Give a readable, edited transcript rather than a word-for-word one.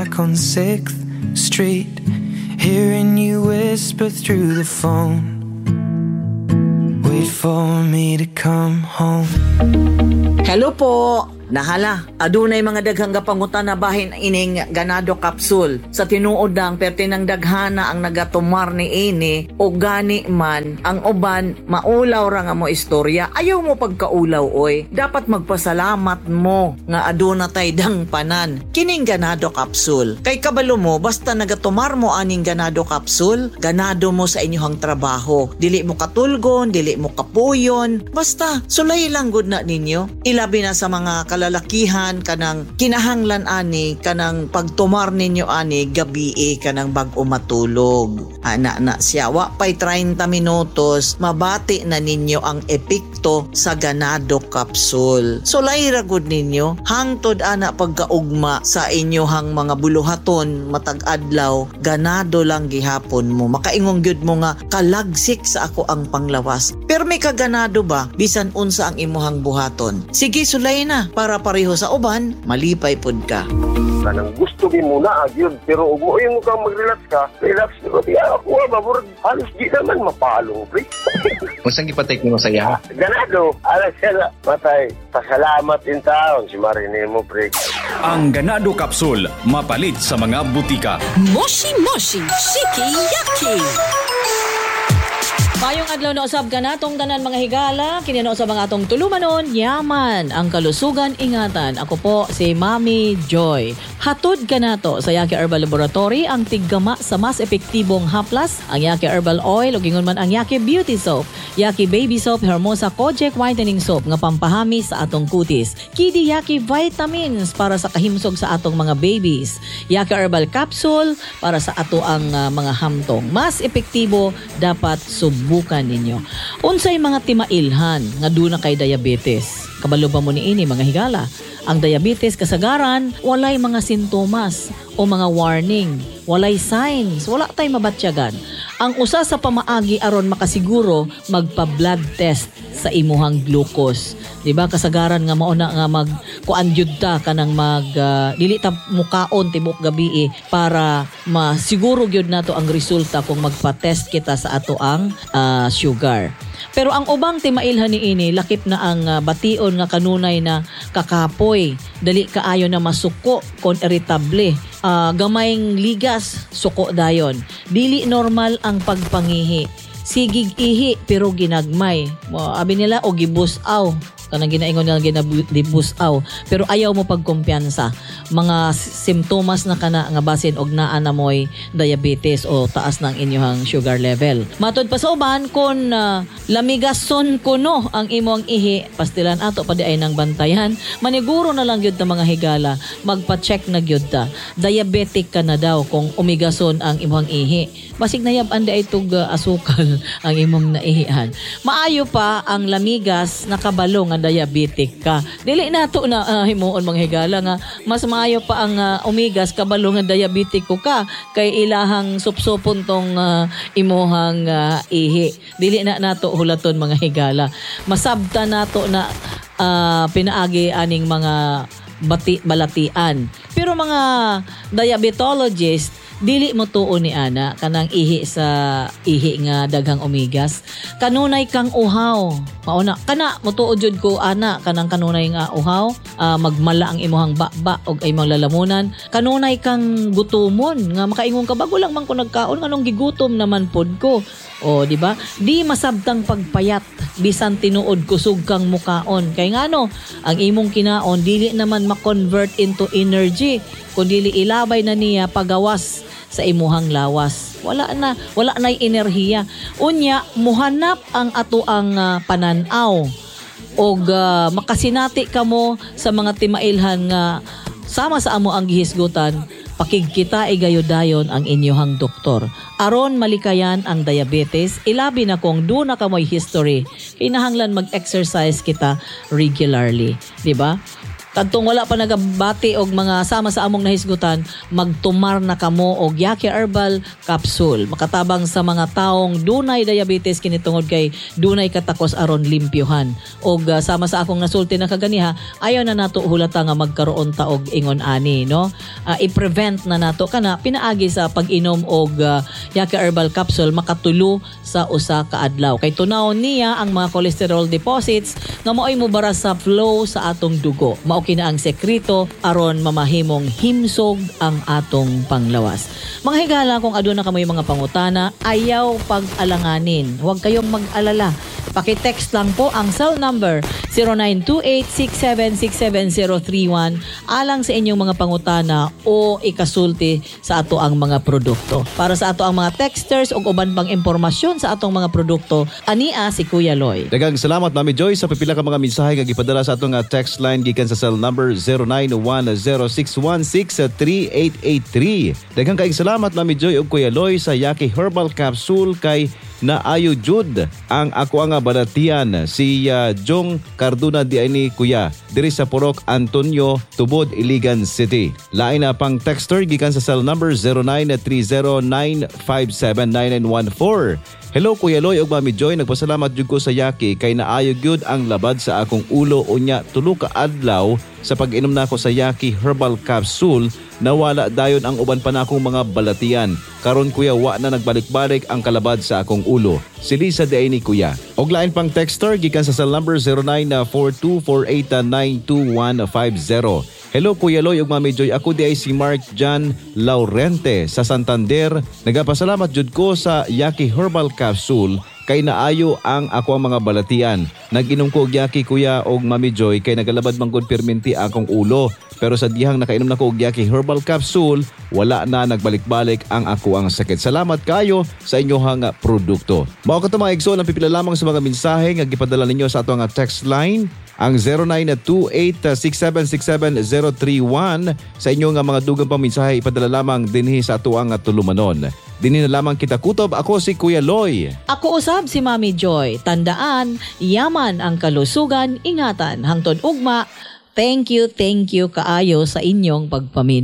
back on 6th Street, hearing you whisper through the phone, wait for me to come home. Hello po. Nahala, adunay mga daghang gapangutan na bahin ining ganado capsule. Sa tinuod ng pertinang daghana ang nagatumar ni ini o gani man ang uban maulaw ra nga mo istorya. Ayaw mo pagkaulaw oy. Dapat magpasalamat mo nga aduna tay dang panan. Kining ganado capsule. Kay kabalo mo basta nagatumar mo aning ganado capsule, ganado mo sa inyong trabaho. Dili mo katulgon, dili mo kapuyon. Basta sulay lang gud na ninyo. Ilabi na sa mga lalakihan kanang kinahanglan ani kanang pagtumar ninyo ani gabi kanang bag-o matulog. Ana na siya wa pay 30 minutos mabati na ninyo ang epekto sa ganado capsule. So layra gud ninyo hangtod ana pagkaugma sa inyohang mga buluhaton matag adlaw ganado lang gihapon mo. Makaingong gyud mo nga kalagsik sa ako ang panglawas. Pero may kaganado ba bisan unsa ang imuhang buhaton? Sige sulay na para pareho sa uban, malipay pod ka. Kanang gusto din muna yun, pero umuwi mo kang mag-relax ka, relax mo. Ako mabur, halos di naman mapalong, pre. Kung saan ipatake mo sa iya? Ganado, alas siya matay. Pasalamat in taon, si Marine mo, pre. Ang Ganado Capsule, mapalit sa mga butika. Moshi Moshi, Shiki Yaki. Mayong adlaw na usab ganatong tanan mga higala, kinano sa mga atong tulumanon, yaman ang kalusugan ingatan. Ako po si Mami Joy. Hatod kanato sa Yaki Herbal Laboratory ang tiggama sa mas epektibong haplas, ang Yaki Herbal Oil ug ingon man ang Yaki Beauty Soap, Yaki Baby Soap, Hermosa Kojic Whitening Soap nga pampahami sa atong kutis. Kidi Yaki Vitamins para sa kahimsog sa atong mga babies. Yaki Herbal Capsule para sa ato ang mga hamtong. Mas epektibo dapat subukan ninyo. Unsay mga timailhan nga duna kay diabetes? Kabalo ba mo niini mga higala? Ang diabetes kasagaran walay mga sintomas o mga warning, walay signs, wala tay mabatyagan. Ang usa sa pamaagi aron makasiguro magpa-blood test sa imuhang glucose. Diba kasagaran nga mauna nga magkuan jud ta kanang dili ta mukaon tibok gabi para masiguro gyud nato ang resulta kung magpa-test kita sa ato ang sugar. Pero ang ubang timailhan niini lakip na ang bation nga kanunay na kakapoy, dali kaayo na masuko kon irritable. Gamayng ligas, suko dayon. Dili normal ang pagpangihi. Sigig ihi pero ginagmay. Abi nila o gibusaw. Kanang ginaingon nila ginabusaw. Pero ayaw mo pagkumpiyansa. Mga simptomas na kana nga basin og naa na moy diabetes o taas ng inyong sugar level. Matod pa sa uban kun lamigason kuno ang imong ihi, pastilan ato pa di ay nang bantayan. Maniguro na lang gyud ta mga higala, magpa-check na gyud ta. Diabetic ka na daw kung umigason ang imong ihi. Basig na yab anda itog asukal ang imong naihihan. Maayo pa ang lamigas nakabalo nga diabetic ka. Dili nato na himuon mga higala nga mas maayo pa ang umigas kabalo nga diabetic ko ka kay ilahang supsupon tong imuhang ihi. Dili na nato hulaton mga higala. Masabta nato na pinaagi aning mga balatian. Pero mga diabetologist dili mo tuon ni ana kanang ihi sa ihi nga daghang omegas. Kanunay kang uhaw. Mauna kana mo tuod jud ko ana kanang kanunay nga uhaw, magmala ang imuhang baba og imong lalamunan. Kanunay kang gutomon nga makaingon ka bago lang man ko nagkaon nganong gigutom naman pod ko. O di ba? Di masabtang pagpayat bisan tinuod kusog kang mukaon. Kay ngano ang imong kinaon dili naman ma-convert into energy kundi ilabay na niya pagawas sa imuhang lawas. Wala na enerhiya. Unya muhanap ang ato ang pananaw og makasinati kamo sa mga timailhan nga sama sa amo ang gihisgutan. Pakigkita igayodayon ang inyohang doktor. Aron malikayan ang diabetes, ilabi na kung doon na kamoy history, kinahanglan mag-exercise kita regularly. Diba? Kadtong wala pa nagabati og mga sama sa among nahisgutan, magtumar na kamo og Yaki Herbal Capsule. Makatabang sa mga taong dunay diabetes kini tungod kay dunay katakos aron limpyohan. Og sama sa akong nasulti na kaganiha, ayaw na nato hulata nga magkaroon ta og ingon ani, no? I-prevent na nato kana pinaagi sa pag-inom og Yaki Herbal Capsule makatulo sa usa ka adlaw. Kay tunawon niya ang mga cholesterol deposits nga mao'y mubara sa flow sa atong dugo. Mao kina ang sekreto aron mamahimong himsog ang atong panglawas. Mga higala, kung aduna kamoy mga pangutana, ayaw pag-alanganin. Huwag kayong mag-alala. Paki-text lang po ang cell number 0928-6767-031 alang sa inyong mga pangutana o ikasulti sa ato ang mga produkto. Para sa ato ang mga texters o uban pang impormasyon sa atong mga produkto, ania si Kuya Loy. Daghang salamat Mami Joy sa pipila ka mga mensahe nga gipadala sa atong text line gikan sa cell number 0910-616-3883. Daghang kaayong salamat Mami Joy ug Kuya Loy sa Yaki Herbal Capsule kay naayo jud ang ako nga balatian si Jong Carduna di ani Kuya diri sa Purok Antonio, Tubod, Iligan City. Lain na pang texter gikan sa cell number 0930-957-9914. Hello Kuya Loy ug Mami Joy, nagpasalamat jud ko sa Yaki kay naayo gyud ang labad sa akong ulo unya tulo ka adlaw sa pag-inom nako sa Yaki Herbal Capsule. Nawala dayon ang uban pa nakong mga balatian. Karon Kuya, wa na nagbalik-balik ang kalabad sa akong ulo. Si Lisa de ni Kuya. Og lain pang texter gikan sa cell number 0942489250. Hello Kuya Loy ug Mami Joy, ako di ay si Mark John Laurente sa Santander. Nagapasalamat jud ko sa Yaki Herbal Capsule kay naayo ang ako ang mga balatian. Nag-inom ko og Yaki Kuya og Mami Joy kay nagalabad man gud perminti akong ulo. Pero sa dihang nakainom na ko og Yaki Herbal Capsule, wala na nagbalik-balik ang ako ang sakit. Salamat kayo sa inyohang produkto. Mao ka mga igsoon ang pipila lamang sa mga mensahe nga gipadala ninyo sa ato nga text line ang 0928-6767-031. Sa inyo nga mga dugang pang mensahe ipadala lamang dinhi sa ato ang tulumanon. Dinhi na lamang kita kutob. Ako si Kuya Loy. Ako usab si Mami Joy. Tandaan, yaman ang kalusugan, ingatan hangtod ugma. Thank you kaayo sa inyong pagpamin.